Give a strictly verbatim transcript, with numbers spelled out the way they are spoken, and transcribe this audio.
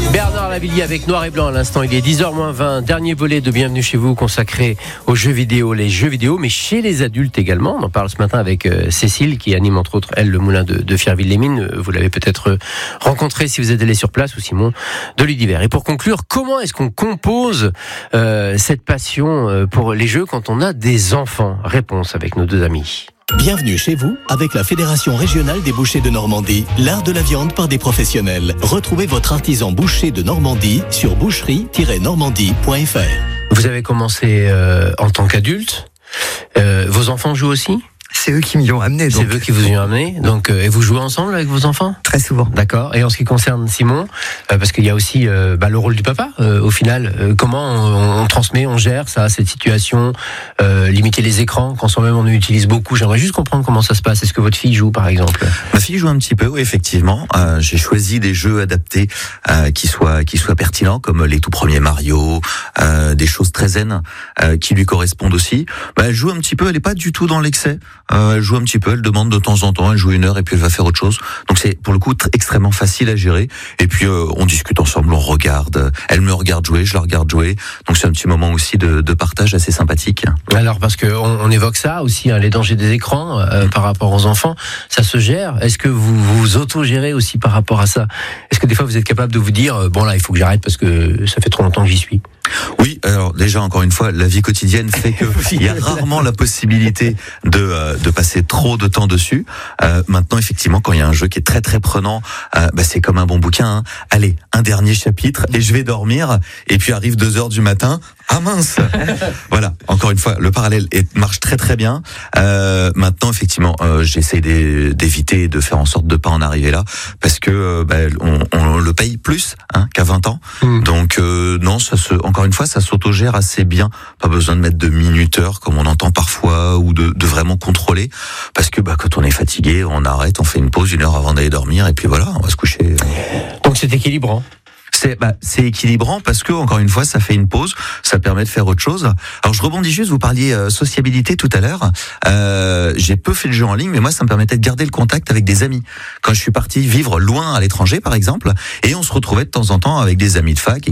Bernard Lavilliers avec Noir et Blanc à l'instant, il est dix heures moins vingt, dernier volet de Bienvenue chez vous consacré aux jeux vidéo, les jeux vidéo mais chez les adultes également. On en parle ce matin avec euh, Cécile qui anime entre autres elle le moulin de, de Firville-les-Mines. Vous l'avez peut-être rencontré si vous êtes allé sur place, ou Simon de l'Univers. Et pour conclure, comment est-ce qu'on compose euh, cette passion euh, pour les jeux quand on a des enfants? Réponse avec nos deux amis. Bienvenue chez vous avec la Fédération régionale des bouchers de Normandie, l'art de la viande par des professionnels. Retrouvez votre artisan boucher de Normandie sur boucherie tiret normandie point f r. Vous avez commencé euh, en tant qu'adulte. Euh, vos enfants jouent aussi? C'est eux qui m'y ont amené. Donc. C'est eux qui vous y ont amené. Donc, euh, et vous jouez ensemble avec vos enfants? Très souvent. D'accord. Et en ce qui concerne Simon, euh, parce qu'il y a aussi euh, bah, le rôle du papa, euh, au final, euh, comment on, on transmet, on gère ça, cette situation, euh, limiter les écrans, quand soi-même on en utilise beaucoup. J'aimerais juste comprendre comment ça se passe. Est-ce que votre fille joue, par exemple? Ma fille joue un petit peu, oui, effectivement. Euh, j'ai choisi des jeux adaptés euh, qui soient qui soient pertinents, comme les tout premiers Mario, euh, des choses très zen euh, qui lui correspondent aussi. Bah, elle joue un petit peu. Elle est pas du tout dans l'excès. Euh, elle joue un petit peu. Elle demande de temps en temps. Elle joue une heure et puis elle va faire autre chose. Donc c'est pour le coup tr- extrêmement facile à gérer. Et puis euh, on discute ensemble, on regarde. Elle me regarde jouer, je la regarde jouer. Donc c'est un petit moment aussi de, de partage assez sympathique. Alors parce que on, on évoque ça aussi, hein, les dangers des écrans euh, par rapport aux enfants. Ça se gère. Est-ce que vous vous auto-gérez aussi par rapport à ça? Est-ce que des fois vous êtes capable de vous dire euh, bon là il faut que j'arrête parce que ça fait trop longtemps que j'y suis? Oui, alors déjà encore une fois, la vie quotidienne fait que il y a rarement la possibilité de euh, de passer trop de temps dessus. Euh, maintenant, effectivement, quand il y a un jeu qui est très très prenant, euh, bah, c'est comme un bon bouquin. Hein. Allez, un dernier chapitre et je vais dormir. Et puis arrive deux heures du matin. Ah mince. Voilà. Encore une fois, le parallèle est, marche très très bien. Euh, maintenant, effectivement, euh, j'essaie d'é- d'éviter de faire en sorte de pas en arriver là, parce que euh, bah, on, on le paye plus hein, qu'à vingt ans. Mmh. Donc euh, non, ça se, encore une fois, ça s'autogère assez bien. Pas besoin de mettre de minuteurs comme on entend parfois, ou de, de vraiment contrôler, parce que bah, quand on est fatigué, on arrête, on fait une pause une heure avant d'aller dormir, et puis voilà, on va se coucher. Donc c'est équilibrant. C'est, bah, c'est équilibrant parce que, encore une fois, ça fait une pause, ça permet de faire autre chose. Alors, je rebondis juste, vous parliez euh, sociabilité tout à l'heure. Euh, j'ai peu fait le jeu en ligne, mais moi, ça me permettait de garder le contact avec des amis. Quand je suis parti vivre loin à l'étranger, par exemple, et on se retrouvait de temps en temps avec des amis de fac